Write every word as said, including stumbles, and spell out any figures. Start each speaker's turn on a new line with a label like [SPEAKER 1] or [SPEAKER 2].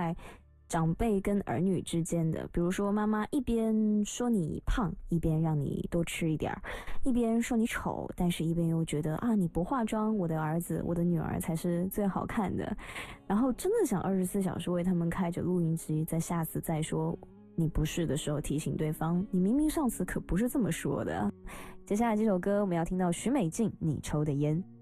[SPEAKER 1] 在长辈跟儿女之间的，比如说妈妈一边说你胖，一边让你多吃一点儿，一边说你丑，但是一边又觉得啊你不化妆，我的儿子我的女儿才是最好看的，然后真的想二十四小时为他们开着录音机，在下次再说你不是的时候提醒对方，你明明上次可不是这么说的。接下来这首歌我们要听到许美静，你抽的烟。